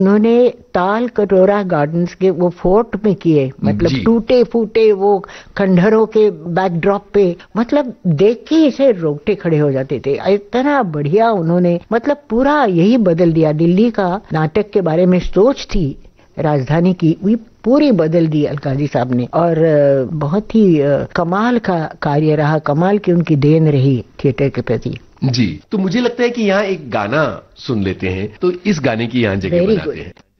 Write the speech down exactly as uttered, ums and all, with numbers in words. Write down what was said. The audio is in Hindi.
उन्होंने ताल कटोरा गार्डन्स के वो फोर्ट में किए, मतलब टूटे फूटे वो खंडहरों के बैकड्रॉप पे, मतलब देख के इसे रोंगटे खड़े हो जाते थे। इतना बढ़िया उन्होंने मतलब पूरा यही बदल दिया। दिल्ली का नाटक के बारे में सोच थी राजधानी की, वो पूरी बदल दी अलकाजी साहब ने, और बहुत ही कमाल का कार्य रहा, कमाल की उनकी देन रही थिएटर के प्रति। जी, तो मुझे लगता है कि यहाँ एक गाना सुन लेते हैं, तो इस गाने की यहाँ जगह बनाते हैं।